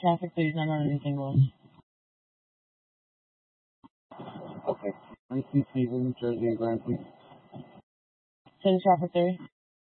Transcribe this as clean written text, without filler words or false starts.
traffic 3 is not on anything else. Okay. 19 Cleveland, New Jersey, and Granby. Say the traffic 3.